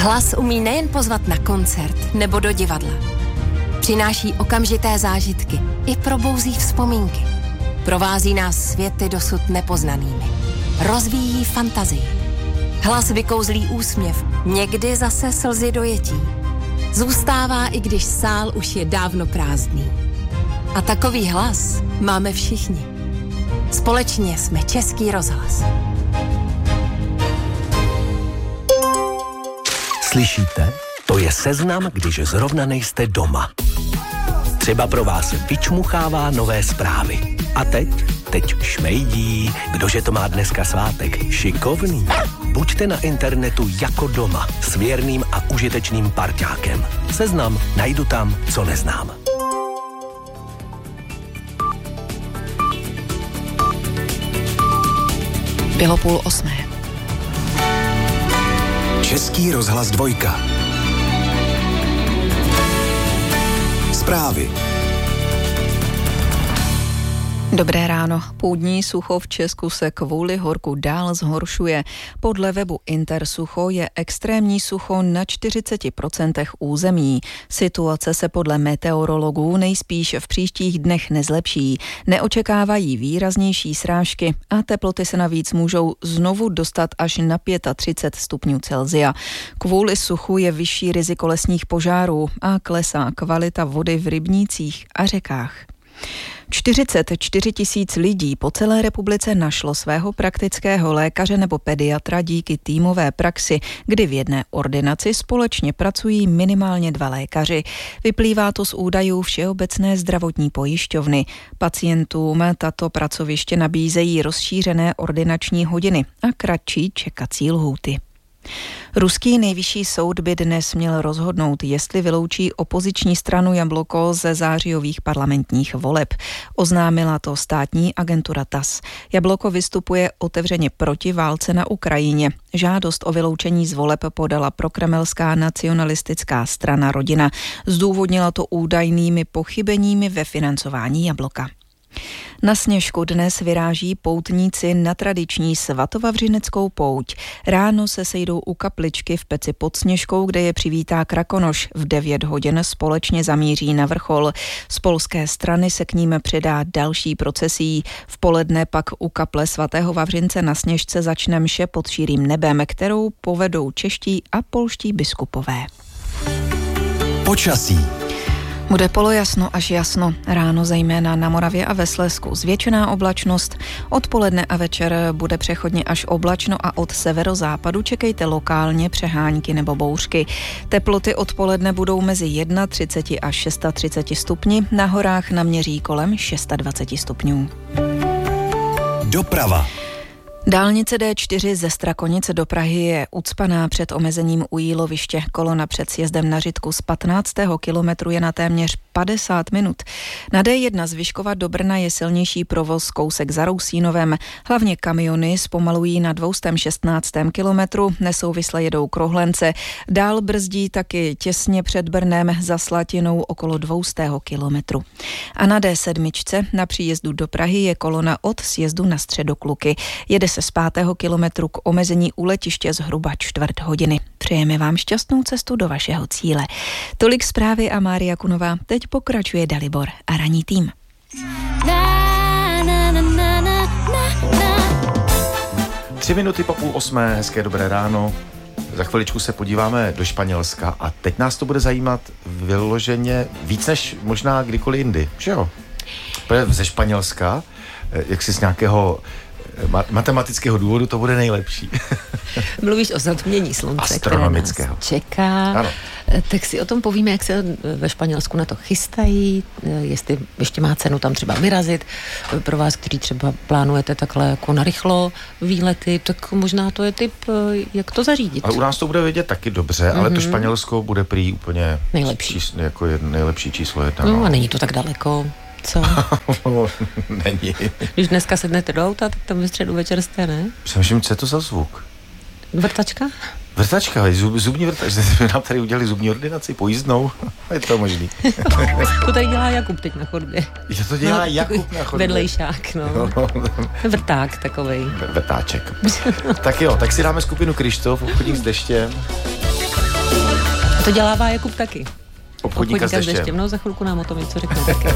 Hlas umí nejen pozvat na koncert nebo do divadla. Přináší okamžité zážitky i probouzí vzpomínky. Provází nás světy dosud nepoznanými. Rozvíjí fantazii. Hlas vykouzlí úsměv, někdy zase slzy dojetí. Zůstává, i když sál už je dávno prázdný. A takový hlas máme všichni. Společně jsme Český rozhlas. Slyšíte? To je seznam, když zrovna nejste doma. Třeba pro vás vyčmuchává nové zprávy. A teď šmejdí, kdože to má dneska svátek, šikovný. Buďte na internetu jako doma, s věrným a užitečným parťákem. Seznam najdu tam, co neznám. Bylo 7:30. Český rozhlas 2. Zprávy. Dobré ráno. Půdní sucho v Česku se kvůli horku dál zhoršuje. Podle webu Intersucho je extrémní sucho na 40% území. Situace se podle meteorologů nejspíš v příštích dnech nezlepší. Neočekávají výraznější srážky a teploty se navíc můžou znovu dostat až na 35 stupňů Celsia. Kvůli suchu je vyšší riziko lesních požárů a klesá kvalita vody v rybnících a řekách. 44 000 lidí po celé republice našlo svého praktického lékaře nebo pediatra díky týmové praxi, kdy v jedné ordinaci společně pracují minimálně 2 lékaři. Vyplývá to z údajů Všeobecné zdravotní pojišťovny. Pacientům tato pracoviště nabízejí rozšířené ordinační hodiny a kratší čekací lhůty. Ruský nejvyšší soud by dnes měl rozhodnout, jestli vyloučí opoziční stranu Jabloko ze zářijových parlamentních voleb. Oznámila to státní agentura TASS. Jabloko vystupuje otevřeně proti válce na Ukrajině. Žádost o vyloučení z voleb podala prokremelská nacionalistická strana Rodina. Zdůvodnila to údajnými pochybeními ve financování Jabloka. Na Sněžku dnes vyráží poutníci na tradiční svatovavřineckou pouť. Ráno se sejdou u kapličky v Peci pod Sněžkou, kde je přivítá Krakonoš. V 9 hodin společně zamíří na vrchol. Z polské strany se k ním přidá další procesí. V poledne pak u kaple svatého Vavřince na Sněžce začne mše pod širým nebem, kterou povedou čeští a polští biskupové. Počasí. Bude polojasno až jasno. Ráno zejména na Moravě a ve Slezsku zvětšená oblačnost. Odpoledne a večer bude přechodně až oblačno a od severozápadu čekejte lokálně přehánky nebo bouřky. Teploty odpoledne budou mezi 31 až 36 stupni, na horách naměří kolem 26 stupňů. Doprava. Dálnice D4 ze Strakonic do Prahy je ucpaná před omezením u Jíloviště. Kolona před sjezdem na Řitku z 15. kilometru je na téměř 50 minut. Na D1 z Vyškova do Brna je silnější provoz kousek za Rousínovem. Hlavně kamiony zpomalují na 216. kilometru, nesouvisle jedou k Rohlence. Dál brzdí taky těsně před Brnem za Slatinou okolo 200. kilometru. A na D7 na příjezdu do Prahy je kolona od sjezdu na Středokluky. Jede se z 5. kilometru k omezení u letiště zhruba 1/4 hodiny. Přejeme vám šťastnou cestu do vašeho cíle. Tolik zprávy a Mária Kunová. Teď pokračuje Dalibor a ranní tým. 3 minuty po 7:30, hezké dobré ráno. Za chviličku se podíváme do Španělska a teď nás to bude zajímat vyloženě víc než možná kdykoliv jindy. Že jo? Ze Španělska, jak si z nějakého matematického důvodu to bude nejlepší. Mluvíš o zatmění slunce, které nás čeká. Ano. Tak si o tom povíme, jak se ve Španělsku na to chystají, jestli ještě má cenu tam třeba vyrazit. Pro vás, kteří třeba plánujete takhle jako narychlo výlety, tak možná to je tip, jak to zařídit. Ale u nás to bude vidět taky dobře, ale to Španělsko bude prý úplně nejlepší. Jako nejlepší číslo 1. No a není to tak daleko. Co? Není. Když dneska sednete do auta, tak tam ve středu večer jste, ne? Přemýšlím, co je to za zvuk? Vrtačka? Vrtačka, zubní vrtačka. Nám tady udělali zubní ordinaci pojízdnou. Je to možný. To tady dělá Jakub teď na chodbě. Je to dělá Jakub na chodbě? Vedlejšák, no. Vrták takovej. Vrtáček. Tak jo, tak si dáme skupinu Kryštof, Obchodník s deštěm. A to dělává Jakub taky. Obchodníka s deštěm. No, za chvilku nám o tom něco řekne taky.